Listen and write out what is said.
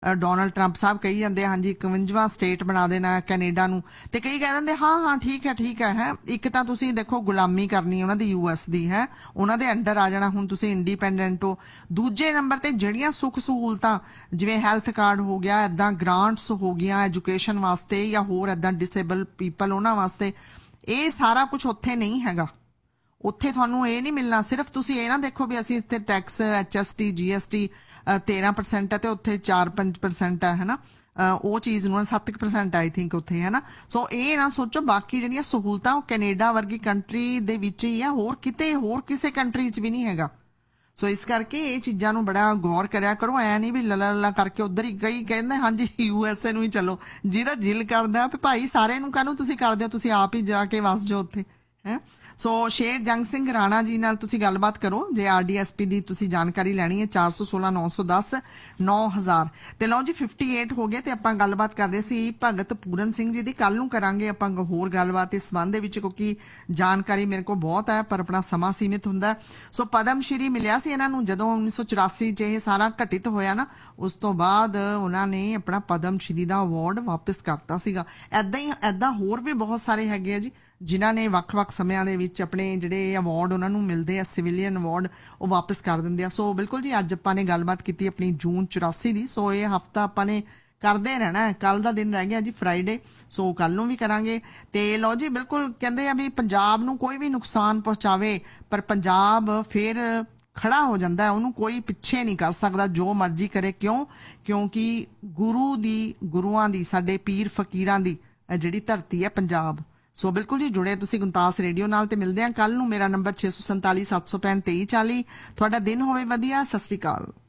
Donald Trump ਸਾਹਿਬ ਕਹੀ ਜਾਂਦੇ हाँ जी 51ਵਾਂ ਸਟੇਟ ਬਣਾ ਦੇਣਾ ਕੈਨੇਡਾ ਨੂੰ, ਤੇ ਕਈ ਕਹਿ ਦਿੰਦੇ ਹਾਂ ਠੀਕ ਹੈ ਹੈ। ਇੱਕ ਤਾਂ ਤੁਸੀਂ ਦੇਖੋ ਗੁਲਾਮੀ ਕਰਨੀ ਉਹਨਾਂ ਦੀ US ਦੀ ਹੈ, ਉਹਨਾਂ ਦੇ ਅੰਡਰ ਆ ਜਾਣਾ, ਹੁਣ ਤੁਸੀਂ ਇੰਡੀਪੈਂਡੈਂਟ ਹੋ। ਦੂਜੇ ਨੰਬਰ ਤੇ ਜਿਹੜੀਆਂ ਸੁੱਖ ਸਹੂਲਤਾਂ ਜਿਵੇਂ ਹੈਲਥ ਕਾਰਡ ਹੋ ਗਿਆ, ਏਦਾਂ ਗ੍ਰਾਂਟਸ ਹੋ ਗਈਆਂ ਐਜੂਕੇਸ਼ਨ ਵਾਸਤੇ ਜਾਂ ਹੋਰ ਏਦਾਂ ਡਿਸੇਬਲ ਪੀਪਲ ਉਹਨਾਂ ਵਾਸਤੇ, ਇਹ ਸਾਰਾ ਕੁਝ ਉੱਥੇ ਨਹੀਂ ਹੈਗਾ। ਉੱਥੇ ਤੁਹਾਨੂੰ ਇਹ ਨਹੀਂ ਮਿਲਣਾ। ਸਿਰਫ ਤੁਸੀਂ ਇਹ ਨਾ ਦੇਖੋ ਵੀ ਅਸੀਂ ਇੱਥੇ ਟੈਕਸ HST GST 13% ਹੈ ਤੇ ਉੱਥੇ 4-5% ਹੈ ਨਾ, ਉਹ ਚੀਜ਼ ਨੂੰ 7% ਆਈ ਥਿੰਕ ਉੱਥੇ ਹੈ ਨਾ। ਸੋ ਇਹ ਨਾ ਸੋਚੋ ਬਾਕੀ ਜਿਹੜੀਆਂ ਸਹੂਲਤਾਂ ਉਹ ਕੈਨੇਡਾ ਵਰਗੀ ਕੰਟਰੀ ਦੇ ਵਿੱਚ ਹੀ ਆ, ਹੋਰ ਕਿਤੇ ਹੋਰ ਕਿਸੇ ਕੰਟਰੀ 'ਚ ਵੀ ਨਹੀਂ ਹੈਗਾ। ਸੋ ਇਸ ਕਰਕੇ ਇਹ ਚੀਜ਼ਾਂ ਨੂੰ ਬੜਾ ਗੌਰ ਕਰਿਆ ਕਰੋ। ਐ ਨਹੀਂ ਵੀ ਲੱਲਾ ਕਰਕੇ ਉਧਰ ਹੀ ਕਈ ਕਹਿੰਦੇ ਹਾਂਜੀ USA ਨੂੰ ਹੀ ਚਲੋ, ਜਿਹਦਾ ਦਿਲ ਕਰਦਾ ਵੀ ਭਾਈ ਸਾਰੇ ਨੂੰ ਕਾਹਨੂੰ ਤੁਸੀਂ ਕਰਦੇ ਹੋ, ਤੁਸੀਂ ਆਪ ਹੀ ਜਾ ਕੇ ਵਸ ਜਾਓ ਉੱਥੇ ਹੈ। ਸੋ ਸ਼ੇਰ ਜੰਗ ਸਿੰਘ ਰਾਣਾ ਜੀ ਨਾਲ ਤੁਸੀਂ ਗੱਲਬਾਤ ਕਰੋ ਜੇ RDSP ਦੀ ਤੁਸੀਂ ਜਾਣਕਾਰੀ ਲੈਣੀ ਹੈ। 416 910 9000 ਤੇ ਲਓ ਜੀ 58 ਹੋ ਗਏ ਤੇ ਆਪਾਂ ਗੱਲਬਾਤ ਕਰ ਰਹੇ ਸੀ ਭਗਤ ਪੂਰਨ ਸਿੰਘ ਜੀ ਦੀ। ਕੱਲ ਨੂੰ ਕਰਾਂਗੇ ਆਪਾਂ ਹੋਰ ਗੱਲਬਾਤ ਇਸ ਸੰਬੰਧ ਦੇ ਵਿੱਚ, ਕਿਉਂਕਿ ਜਾਣਕਾਰੀ ਮੇਰੇ ਕੋਲ ਬਹੁਤ ਹੈ ਪਰ ਆਪਣਾ ਸਮਾਂ ਸੀਮਿਤ ਹੁੰਦਾ। ਸੋ ਪਦਮ ਸ਼੍ਰੀ ਮਿਲਿਆ ਸੀ ਇਹਨਾਂ ਨੂੰ ਜਦੋਂ 1984 ਚ ਇਹ ਸਾਰਾ ਘਟਿਤ ਹੋਇਆ ਨਾ, ਉਸ ਤੋਂ ਬਾਅਦ ਉਹਨਾਂ ਨੇ ਆਪਣਾ ਪਦਮ ਸ਼੍ਰੀ ਦਾ ਅਵਾਰਡ ਵਾਪਿਸ ਕਰਤਾ ਸੀਗਾ। ਏਦਾਂ ਹੋਰ ਵੀ ਬਹੁਤ ਸਾਰੇ ਹੈਗੇ ਆ ਜੀ ਜਿਨ੍ਹਾਂ ਨੇ ਵੱਖ-ਵੱਖ ਸਮਿਆਂ ਦੇ ਵਿੱਚ ਆਪਣੇ ਜਿਹੜੇ ਅਵਾਰਡ ਉਹਨਾਂ ਨੂੰ ਮਿਲਦੇ ਆ, ਸਿਵਿਲੀਅਨ ਅਵਾਰਡ, ਉਹ ਵਾਪਿਸ ਕਰ ਦਿੰਦੇ ਆ। ਸੋ ਬਿਲਕੁਲ ਜੀ ਅੱਜ ਆਪਾਂ ਨੇ ਗੱਲਬਾਤ ਕੀਤੀ ਆਪਣੀ ਜੂਨ 84 ਦੀ। ਸੋ ਇਹ ਹਫਤਾ ਆਪਾਂ ਨੇ ਕਰਦੇ ਰਹਿਣਾ ਹੈ। ਕੱਲ ਦਾ ਦਿਨ ਰਹਿ ਗਿਆ ਜੀ ਫਰਾਈਡੇ, ਸੋ ਕੱਲ ਨੂੰ ਵੀ ਕਰਾਂਗੇ। ਤੇ ਲਓ ਜੀ ਬਿਲਕੁਲ ਕਹਿੰਦੇ ਆ ਵੀ ਪੰਜਾਬ ਨੂੰ ਕੋਈ ਵੀ ਨੁਕਸਾਨ ਪਹੁੰਚਾਵੇ ਪਰ ਪੰਜਾਬ ਫਿਰ ਖੜਾ ਹੋ ਜਾਂਦਾ ਹੈ, ਉਹਨੂੰ ਕੋਈ ਪਿੱਛੇ ਨਹੀਂ ਕਰ ਸਕਦਾ ਜੋ ਮਰਜ਼ੀ ਕਰੇ। ਕਿਉਂਕਿ ਗੁਰੂਆਂ ਦੀ ਸਾਡੇ ਪੀਰ ਫਕੀਰਾਂ ਦੀ ਜਿਹੜੀ ਧਰਤੀ ਹੈ ਪੰਜਾਬ। ਸੋ ਬਿਲਕੁਲ ਜੀ ਜੁੜੇ ਤੁਸੀਂ ਗੁਣਤਾਸ ਰੇਡੀਓ ਨਾਲ ਤੇ ਮਿਲਦੇ ਆ ਕੱਲ ਨੂੰ। ਮੇਰਾ ਨੰਬਰ 647 765 2340। ਤੁਹਾਡਾ ਦਿਨ ਹੋਵੇ ਵਧੀਆ। ਸਤਿ ਸ਼੍ਰੀ ਅਕਾਲ।